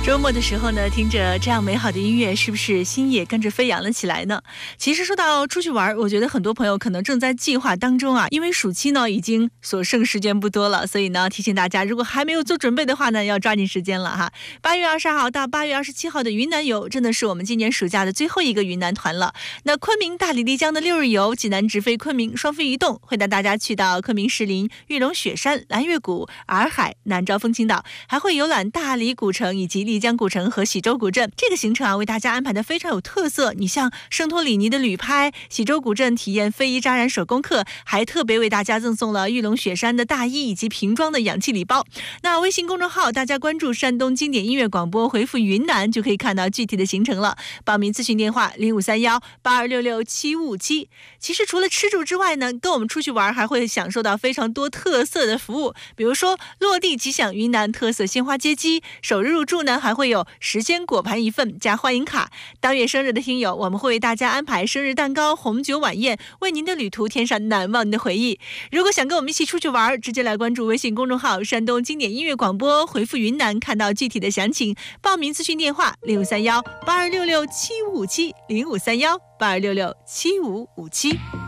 周末的时候呢，听着这样美好的音乐，是不是心也跟着飞扬了起来呢？其实说到出去玩，我觉得很多朋友可能正在计划当中啊，因为暑期呢已经所剩时间不多了，所以呢提醒大家，如果还没有做准备的话呢，要抓紧时间了哈。8月20号到8月27号的云南游，真的是我们今年暑假的最后一个云南团了。那昆明、大理、丽江的6日游，济南直飞昆明，双飞移动，会带大家去到昆明石林、玉龙雪山、蓝月谷、洱海、南诏风情岛，还会游览大理古城以及丽江古城和喜洲古镇。这个行程啊，为大家安排的非常有特色。你像圣托里尼的旅拍，喜洲古镇体验非遗扎染手工课，还特别为大家赠送了玉龙雪山的大衣以及瓶装的氧气礼包。那微信公众号大家关注山东经典音乐广播，回复云南就可以看到具体的行程了。报名咨询电话053182667557。其实除了吃住之外呢，跟我们出去玩还会享受到非常多特色的服务，比如说落地即享云南特色鲜花接机，首日入住呢还会有时间果盘1份加欢迎卡。当月生日的听友，我们会为大家安排生日蛋糕、红酒晚宴，为您的旅途添上难忘的回忆。如果想跟我们一起出去玩，直接来关注微信公众号山东经典音乐广播，回复云南看到具体的详情。报名咨询电话053182667557，053182667557。